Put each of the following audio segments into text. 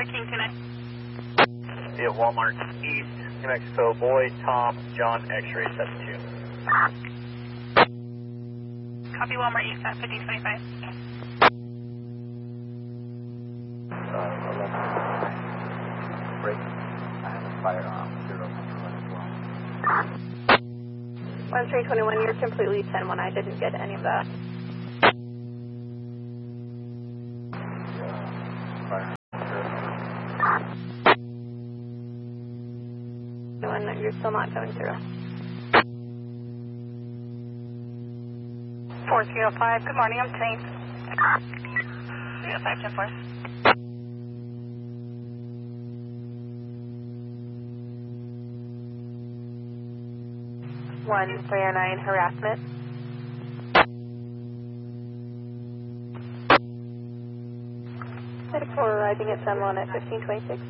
King Connect. Via Walmart East, New Mexico, Boyd, Tom, John, X-ray 72. Copy Walmart East at 1525. Break. I have a firearm, 0 as well. 1321, you're completely 10-1. I didn't get any of that. No, you're still not going through. 4305, good morning, I'm Tank. 305, 10-4. One 309 harassment. Medic 4 arriving at San Juan at 1526.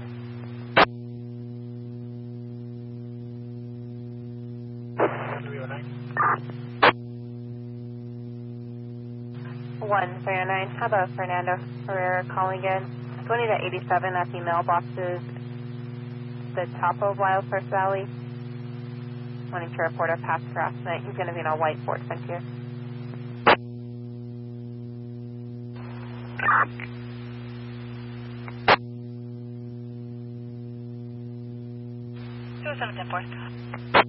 One 309, how about Fernando Herrera calling in? 20 to 87 at the mailboxes, the top of Wildfirst Valley. Wanting to report a past harassment. He's going to be in a white Ford Frontier. 207-10-4.